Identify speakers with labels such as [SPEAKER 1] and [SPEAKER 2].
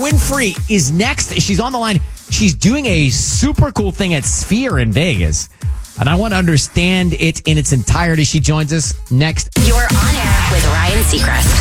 [SPEAKER 1] Winfrey is next. She's on the line. She's doing a super cool thing at Sphere in Vegas. And I want to understand it in its entirety. She joins us next.
[SPEAKER 2] You're on air with Ryan Seacrest.